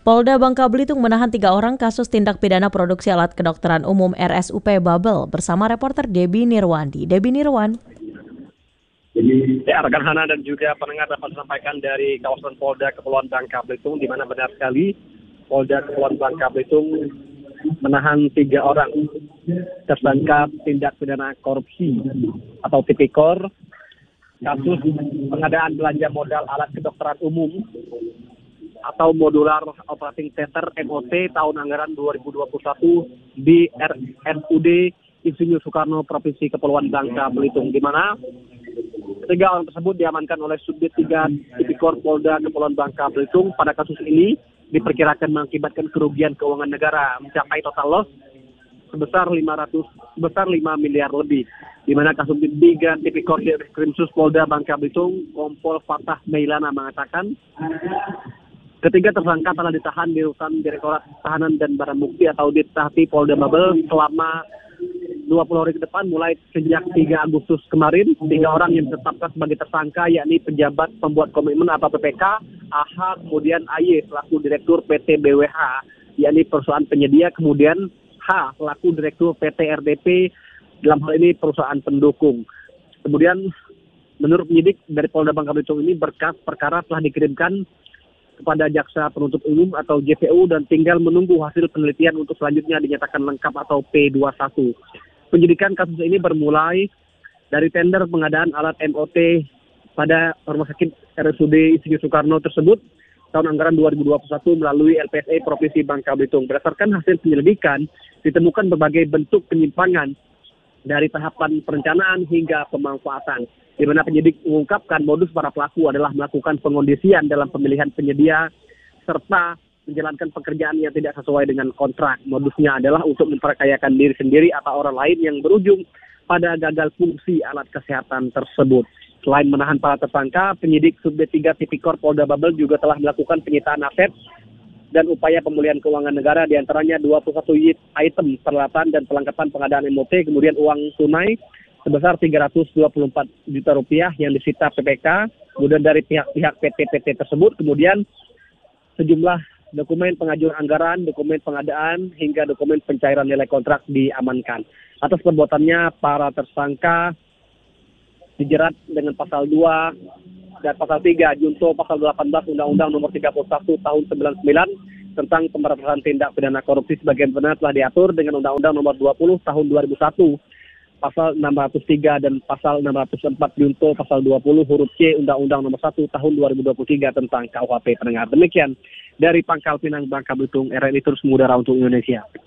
Polda Bangka Belitung menahan 3 orang kasus tindak pidana produksi alat kedokteran umum RSUP Babel bersama reporter Debbie Nirwandi. Debbie Nirwan. Ya, rekan Hana dan juga pendengar dapat disampaikan dari kawasan Polda Kepulauan Bangka Belitung, di mana benar sekali Polda Kepulauan Bangka Belitung menahan 3 orang tersangka tindak pidana korupsi atau tipikor kasus pengadaan belanja modal alat kedokteran umum atau modular operating theater MOT tahun anggaran 2021 di RSUD Insinyur Soekarno Provinsi Kepulauan Bangka Belitung, di mana 3 orang tersebut diamankan oleh Subdit 3 Tipikor Polda Kepulauan Bangka Belitung. Pada kasus ini diperkirakan mengakibatkan kerugian keuangan negara mencapai total loss sebesar 5 miliar lebih, di mana kasus 3 Tipikor Krimsus Polda Bangka Belitung Kompol Fatah Meilana mengatakan ketiga tersangka telah ditahan di rutan Direktorat Tahanan dan Barang Bukti atau Ditahti Polda Babel selama 20 hari ke depan mulai sejak 3 Agustus kemarin. 3 orang yang ditetapkan sebagai tersangka yakni pejabat pembuat komitmen atau PPK, AH, kemudian AY selaku Direktur PT BWH yakni perusahaan penyedia, kemudian H selaku Direktur PT RDP, dalam hal ini perusahaan pendukung. Kemudian menurut penyidik dari Polda Bangka Belitung ini berkas perkara telah dikirimkan kepada Jaksa Penuntut Umum atau JPU dan tinggal menunggu hasil penelitian untuk selanjutnya dinyatakan lengkap atau P21. Penyidikan kasus ini bermulai dari tender pengadaan alat MOT pada Rumah Sakit RSUD Insinyur Soekarno tersebut tahun anggaran 2021 melalui LPSE Provinsi Bangka Belitung. Berdasarkan hasil penyelidikan, ditemukan berbagai bentuk penyimpangan dari tahapan perencanaan hingga pemanfaatan, di mana penyidik mengungkapkan modus para pelaku adalah melakukan pengondisian dalam pemilihan penyedia serta menjalankan pekerjaan yang tidak sesuai dengan kontrak. Modusnya adalah untuk memperkayakan diri sendiri atau orang lain yang berujung pada gagal fungsi alat kesehatan tersebut. Selain menahan para tersangka, penyidik Subdit 3 Tipikor Polda Babel juga telah melakukan penyitaan aset dan upaya pemulihan keuangan negara, diantaranya 21 item peralatan dan perlengkapan pengadaan MOT, kemudian uang tunai sebesar 324 juta rupiah yang disita PPK, kemudian dari pihak-pihak PT-PT tersebut, kemudian sejumlah dokumen pengajuan anggaran, dokumen pengadaan, hingga dokumen pencairan nilai kontrak diamankan. Atas perbuatannya, para tersangka dijerat dengan pasal 2 dan pasal 3 junto pasal 18 Undang-Undang Nomor 31 Tahun 99 tentang pemberantasan tindak pidana korupsi sebagaimana telah diatur dengan Undang-Undang Nomor 20 Tahun 2001 pasal 603 dan pasal 604 junto pasal 20 huruf C Undang-Undang Nomor 1 Tahun 2023 tentang KUHP. Pendengar, demikian dari Pangkal Pinang Bangka Belitung, RRI Terus Mengudara untuk Indonesia.